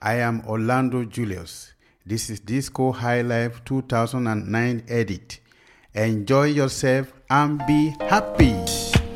I am Orlando Julius. This is Disco High Life 2009 edit. Enjoy yourself and be happy.